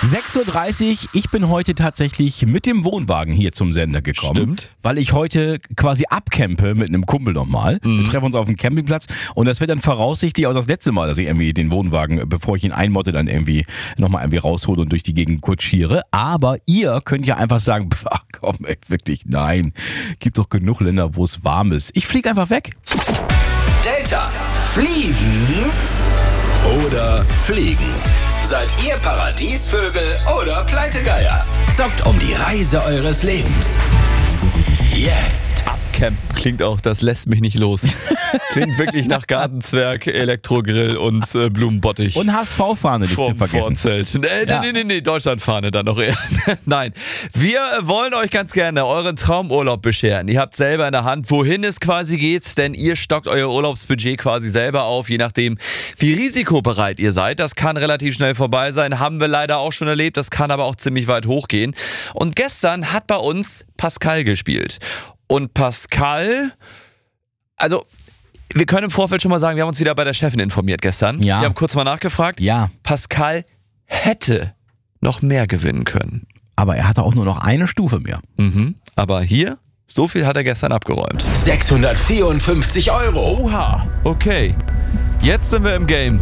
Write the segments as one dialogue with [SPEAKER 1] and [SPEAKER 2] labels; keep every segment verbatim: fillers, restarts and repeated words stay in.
[SPEAKER 1] sechs Uhr dreißig, ich bin heute tatsächlich mit dem Wohnwagen hier zum Sender gekommen.
[SPEAKER 2] Stimmt.
[SPEAKER 1] Weil ich heute quasi abcampe mit einem Kumpel nochmal. Mhm. Wir treffen uns auf dem Campingplatz und das wird dann voraussichtlich auch das letzte Mal, dass ich irgendwie den Wohnwagen, bevor ich ihn einmotte, dann irgendwie nochmal irgendwie raushole und durch die Gegend kutschiere. Aber ihr könnt ja einfach sagen, pff, ach komm, ey, wirklich, nein, gibt doch genug Länder, wo es warm ist. Ich fliege einfach weg.
[SPEAKER 3] Delta, fliegen oder fliegen? Seid ihr Paradiesvögel oder Pleitegeier? Zockt um die Reise eures Lebens. Jetzt.
[SPEAKER 2] Abcamp klingt auch, das lässt mich nicht los. Klingt wirklich nach Gartenzwerg, Elektrogrill und äh, Blumenbottich.
[SPEAKER 1] Und H S V-Fahne nicht zu vergessen.
[SPEAKER 2] Vorzelt. Äh,
[SPEAKER 1] Ja.
[SPEAKER 2] Nee, nee, nee, Deutschlandfahne dann noch eher. Nein, wir wollen euch ganz gerne euren Traumurlaub bescheren. Ihr habt selber in der Hand, wohin es quasi geht, denn ihr stockt euer Urlaubsbudget quasi selber auf, je nachdem, wie risikobereit ihr seid. Das kann relativ schnell vorbei sein, haben wir leider auch schon erlebt, das kann aber auch ziemlich weit hochgehen. Und gestern hat bei uns Pascal gespielt. Und Pascal, also wir können im Vorfeld schon mal sagen, wir haben uns wieder bei der Chefin informiert gestern.
[SPEAKER 1] Ja.
[SPEAKER 2] Wir haben kurz mal nachgefragt.
[SPEAKER 1] Ja,
[SPEAKER 2] Pascal hätte noch mehr gewinnen können.
[SPEAKER 1] aber er hatte auch nur noch eine Stufe mehr.
[SPEAKER 2] Mhm. Aber hier, so viel hat er gestern abgeräumt.
[SPEAKER 3] sechshundertvierundfünfzig Euro.
[SPEAKER 2] Oha, okay. Jetzt sind wir im Game.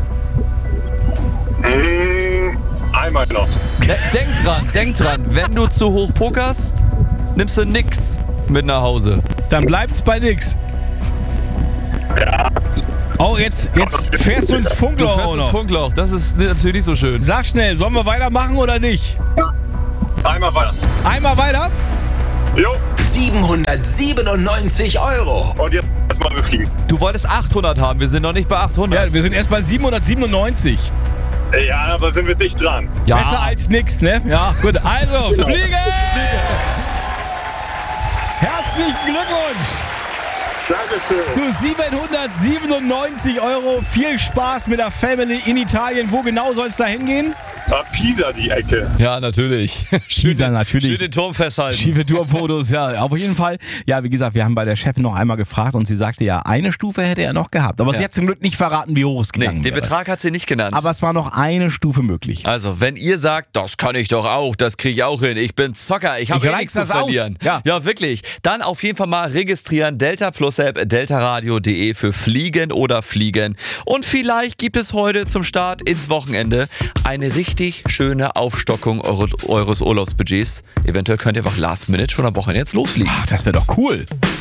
[SPEAKER 4] Mmh, einmal noch.
[SPEAKER 2] De- denk dran, denk dran, wenn du zu hoch pokerst, nimmst du nix mit nach Hause.
[SPEAKER 1] Dann bleibt's bei nix.
[SPEAKER 4] Ja.
[SPEAKER 1] Oh, jetzt, jetzt fährst du ins
[SPEAKER 2] Du
[SPEAKER 1] Funkloch
[SPEAKER 2] fährst
[SPEAKER 1] auch
[SPEAKER 2] ins
[SPEAKER 1] noch.
[SPEAKER 2] Funkloch, das ist natürlich nicht so schön.
[SPEAKER 1] Sag schnell, sollen wir weitermachen oder nicht?
[SPEAKER 4] Einmal weiter.
[SPEAKER 1] Einmal weiter?
[SPEAKER 4] Jo.
[SPEAKER 3] siebenhundertsiebenundneunzig Euro.
[SPEAKER 4] Und jetzt erstmal befliegen.
[SPEAKER 2] Du wolltest achthundert haben, wir sind noch nicht bei achthundert.
[SPEAKER 1] Ja, wir sind erst bei siebenhundertsiebenundneunzig.
[SPEAKER 4] Ja, aber sind wir dicht dran.
[SPEAKER 2] Ja.
[SPEAKER 1] Besser als nix, ne? Ja, gut. Also, fliegen! Herzlichen Glückwunsch
[SPEAKER 4] Dankeschön.
[SPEAKER 1] zu siebenhundertsiebenundneunzig Euro. Viel Spaß mit der Family in Italien. Wo genau soll es da hingehen?
[SPEAKER 4] Ah, Pisa die Ecke.
[SPEAKER 2] Ja, natürlich.
[SPEAKER 1] Pisa, natürlich.
[SPEAKER 2] Schön den Turm festhalten.
[SPEAKER 1] Schiefe Tourfotos, ja, auf jeden Fall. Ja, wie gesagt, wir haben bei der Chefin noch einmal gefragt und sie sagte ja, eine Stufe hätte er noch gehabt. Aber
[SPEAKER 2] Ja.
[SPEAKER 1] sie hat zum Glück nicht verraten, wie hoch es
[SPEAKER 2] Nee,
[SPEAKER 1] gegangen
[SPEAKER 2] den
[SPEAKER 1] wäre.
[SPEAKER 2] Betrag hat sie nicht genannt.
[SPEAKER 1] Aber es war noch eine Stufe möglich.
[SPEAKER 2] Also, wenn ihr sagt, das kann ich doch auch, das kriege ich auch hin, ich bin Zocker, ich habe
[SPEAKER 1] Ich
[SPEAKER 2] eh
[SPEAKER 1] reiz
[SPEAKER 2] nichts zu
[SPEAKER 1] das aus.
[SPEAKER 2] verlieren.
[SPEAKER 1] Ja.
[SPEAKER 2] ja, wirklich. Dann auf jeden Fall mal registrieren, Delta Plus App, deltaradio punkt de für Fliegen oder Fliegen. Und vielleicht gibt es heute zum Start ins Wochenende eine richtig schöne Aufstockung eure, eures Urlaubsbudgets. Eventuell könnt ihr einfach last minute schon am Wochenende jetzt losfliegen.
[SPEAKER 1] Ach, das wäre doch cool.